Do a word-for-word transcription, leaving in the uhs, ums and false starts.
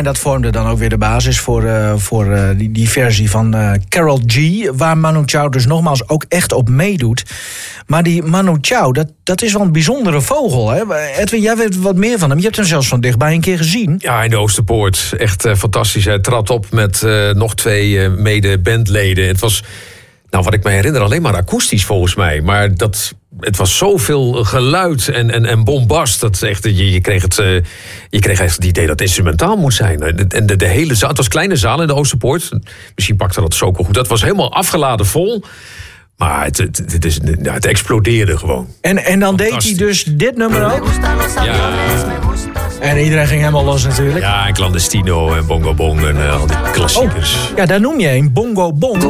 En dat vormde dan ook weer de basis voor, uh, voor uh, die, die versie van uh, Karol G. Waar Manu Chao dus nogmaals ook echt op meedoet. Maar die Manu Chao, dat, dat is wel een bijzondere vogel. Hè? Edwin, jij weet wat meer van hem. Je hebt hem zelfs van dichtbij een keer gezien. Ja, in de Oosterpoort. Echt uh, fantastisch. Hij trad op met uh, nog twee uh, mede-bandleden. Het was, nou wat ik me herinner, alleen maar akoestisch volgens mij. Maar dat... Het was zoveel geluid en, en, en bombast. Dat echt, je, je, kreeg het, uh, je kreeg echt het idee dat het instrumentaal moet zijn. En de, de hele zaal, het was een kleine zaal in de Oosterpoort. Misschien pakte dat zo ook wel goed. Dat was helemaal afgeladen vol. Maar het, het, het, is, ja, het explodeerde gewoon. En, en dan deed hij dus dit nummer ook. Ja. En iedereen ging helemaal los natuurlijk. Ja, en Clandestino en Bongo Bong en uh, al die klassiekers. Oh, ja, daar noem je een Bongo Bong.